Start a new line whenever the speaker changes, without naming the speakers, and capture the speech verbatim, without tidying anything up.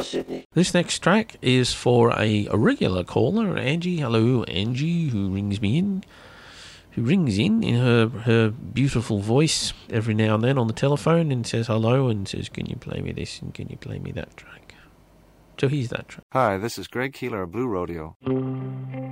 Sydney.
This next track is for a, a regular caller, Angie. Hello, Angie, who rings me in. Who rings in in her, her beautiful voice every now and then on the telephone and says hello and says, can you play me this and can you play me that track? So here's that track.
Hi, this is Greg Keeler of Blue Rodeo.